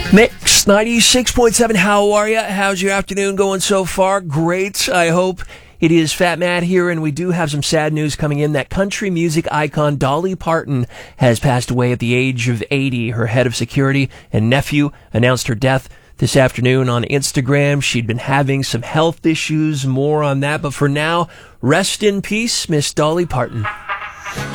Mix 96.7. How are you? How's your afternoon going so far? Great. I hope it is. Fat Matt here, and we do have some sad news coming in. That country music icon Dolly Parton has passed away at the age of 80. Her head of security and nephew announced her death this afternoon on Instagram. She'd been having some health issues. More on that. But for now, rest in peace, Miss Dolly Parton.